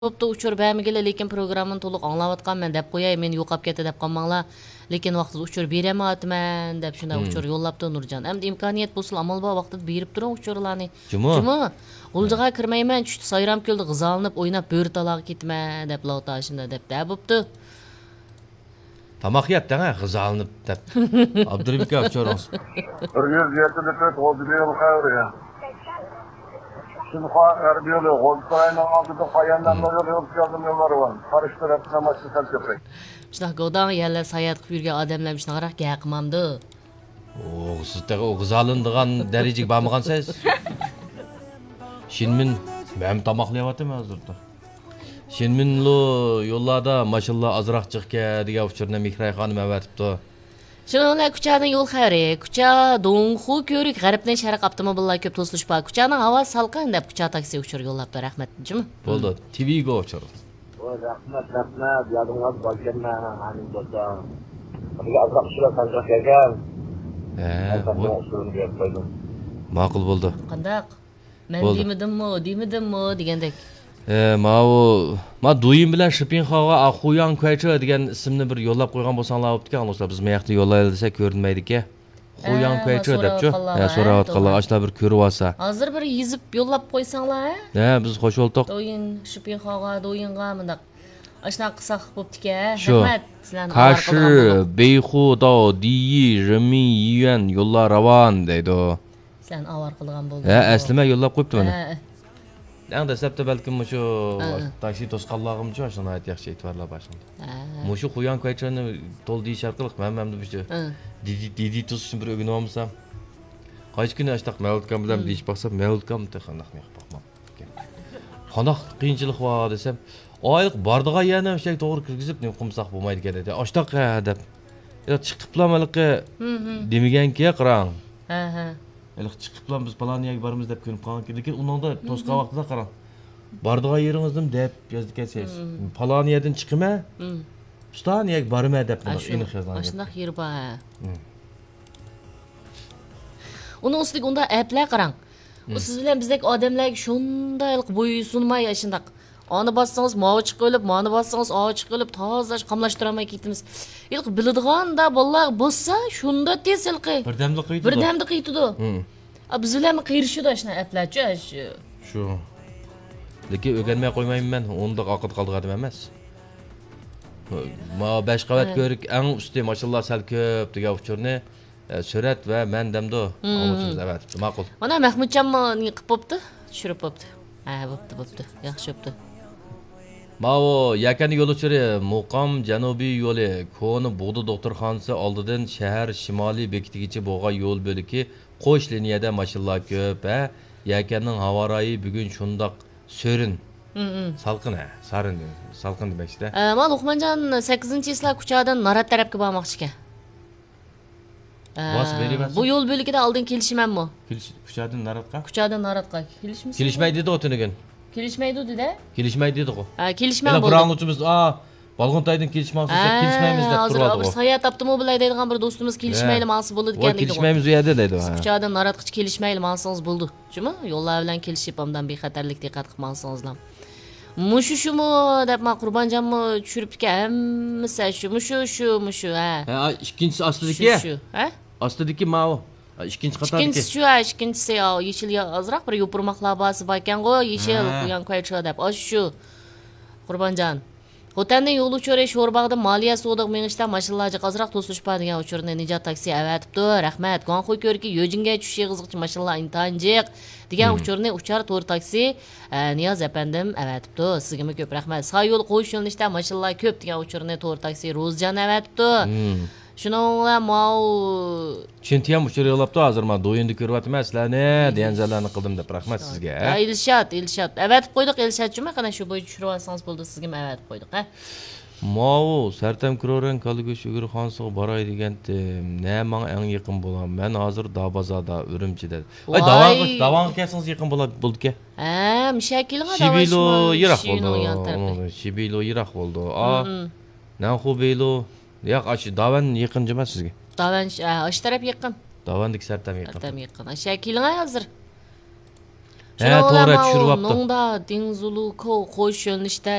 Boptu uçur bämigile lekin programmany to'liq anglavatqanman dep qo'yay, men yo'qab ketdi dep qolmanglar. Lekin vaqtida uçur beremeyatman dep şunda uçur yollaptı Nurcan. Endi imkoniyat bo'lsa amal bor vaqtida berib turing uçurlarni. Jumi. G'uljaga kirmayman, tushdi sayram keldi, g'izalanib o'ynab bo'ri talog'i ketman dep lawtashimda dep da boptu. Tamaq yetdi ha, g'izalanib dep. Abdurrahim aka uçurunuz. 174 oldu bir yıl kayırıyor. Şimdi Erbiyoğlu, Holstay'ın altında Kayan'dan böyle yol yazım yolları var. Karıştır hepsine maçlı sen köpek. Şuna godan yerler sayat qilib yurgan odamlar shuna qaraq gaqimamdi. Siz de o g'izalandigan darajega bormagansiz. Shinmin men tamoqlayaptim hozirda. Shinmin lo yo'llarda mashallah azroq chiqga degan uchurni Mihray xonim avatibdi. Şunlar kuchadan yo'l xayri. Kucha Dongxu ko'rik g'arbdan sharq avtomobillar ko'p to'silishpa. Kuchaning havo salqin deb kucha taksi uchur yo'llabdi. Rahmat. Jimi? Bo'ldi. TV-ga uchur. Rahmat. Yadımlar bakırma. Hani burada. Hani azroq shular tanqaq kelgan. Ma'qul bo'ldi. Qandaq? Men demidimmi degandek. Ma Duyim bilan Shipinxoga Axuyan Kuycha degan ismni bir yo'llab qo'ygan bo'lsanglar bo'pti-ku, do'stlar. Biz bu yoqda yo'llaylik desa ko'rinmaydi-ku. Xuyan Kuycha debchi. So'rayotganlar, ashla bir ko'rib olsa. Hozir bir yezib yo'llab qo'ysanglar, biz qo'sh o'ltoq. Doyin Shipinxoga, Doyinga mundaq. Ashna qilsak bo'pti-ku. Rahmat. Sizlarni qarshi Beyxu Dao Diyi Rimi Yuan yo'llar ravan deydi. Sizlarni avar qilgan bo'ldi. Aslima yo'llab qo'yibdi buni. Endi septe balkim şu taksi tosqanlagım şu aşağıdan ayet yaxşı etvarlar başında. Muşu Xuyan Kuychani tol deyiş arqılıq men bu şu didi tuz üçün bir ögünü olmasam. Kaç gün açtaq Mevlutkam bilan deyiş baxsam Mevlutkam da qandaq meq baxmam. Qandaq qiyinchilik var desem, oylik bardığa yana şey to'g'ri kirgizib ne qilsaq bo'lmaydi ekan dedi. Açtaq deb. Ya chiqiblamaliqi demaganki qarang. Elıq çıkıplan biz Palaniyaga barımız dep könüp qalan ki, lekin undan da tosqa vaqtida qarang. Bardığa yerinizdim dep yazdık siz. Palaniyadan chiqima. Ustaniyaga barma dep aniq yazgan. Ashundoq yer bor. Uning ustiga unda applar qarang. Siz bilan bizdek odamlarga shundaylik bo'ysunmay ashundoq. Onu bassangiz mavi chiqib, mani bassangiz ovi chiqib, tozalash, qamlashtirmay ketimiz. Ilq biladigan da bolalar bo'lsa, shunda tez ilqi. Birdamda qiytidi. Biz bilan qiyirishdi ashna applarchi. Shu. Lekin o'rganmay qo'ymayman men, unda oqit qoldi adam emas. Ma 5 qavat ko'rik, eng usti mashallah sal ko'p degan uchurni surat va men damdo olmoqchimiz avat. Ma'qul. Mana Mahmudjonmi qilib bo'pti? Tushirib bo'pti. Bo'pti. Yaxshi bo'pti. Mao yakani yo'l uchiri Muqam Janubiy yo'li Koni Bug'di doktorxonasi oldidan shahar shimoliy bekitigacha bo'lgan yo'l bo'liki qo'sh liniyada mashinalar ko'p. Yakanning havo rayi bugun shundoq so'rin. Salqin demakchi-da. Ma Luqmanjon 8-yillar kuchadan Narat tarafga bormoqchi ekan. Bu yo'l bo'ligida oldin kelishmanmi? Kuchadan Naratga? Kuchadan Naratga kelishmisiz? Kelishmaydi dedi o'tunigan. Kelishmaydi dedi. Kelishmaydi dedi o. Kelishmay bo'ldi. Buran uchimiz Balg'ontaydan kelishmoqsiz, kelishmaymiz deb turadi o. Hozir Sayat avtomobil deydigan bir do'stimiz kelishmayli ma'si bo'ldi degan edi. Kelishmaymiz u yerda deydi. Kuchadan Naratgacha kelishmayli ma'singiz bo'ldi. Shumi? Yo'llar bilan kelishib hamdan bexatarlik diqqat qilmansingizlar. Mushu deb ma Qurbonjonmi tushiribdi-ku, hammasi mushu ikkinchisi ostidagi. Ostidagi ma'o. İkincisi yeşil azroq bir yopurmoqlar basi bor ekan-ku, yeşil Xuyan Kuycha deb. Shu. Qurbonjon. Xotandan yo'l uchiri Sho'rbog'da moliya sodiq mengishda mashinalarga azroq to'silishpa degan uchurni Nijot taksi avatibdi. Rahmat. Gonxo'y ko'rki yo'jinga tushishi qiziqchi mashinalar intanjiq degan uchurni uchar to'r taksi Niyoz apandim avatibdi. Sizga ko'p rahmat. Sağ yo'l qo'yish yo'nalishda mashinalar ko'p degan uchurni to'r taksi Ro'zjon avatibdi. Shuningla mau Chentiyam uchur yo'labdi hozir men do'yinda ko'ryapman sizlarni deganlarni qildim deb rahmat sizga. Ilshot. Avatib qo'ydik Ilshotchimi? Qana shu bo'yi tushirib olsangiz bo'ldi, sizga avatib qo'ydik, Mau sartam kiroren Kalıgöz Şugür Xonsiga boray degandi. Ne menga eng yaqin bo'lam. Men hozir Dabazada, Urumchida. Davonga kelsangiz yaqin bo'ldi-ku. Mishakilga Shibilo yiroq bo'ldi. Shibilo yiroq bo'ldi. Nanxubelo yo'q, Davan yaqin emas sizga. Davan ash taraf yaqin. Davandik sartam yaqin. Sartam yaqin. Shakilga hozir to'g'ri tushirib olibdi. Nongda Dengzulu qo'sh yo'nalishda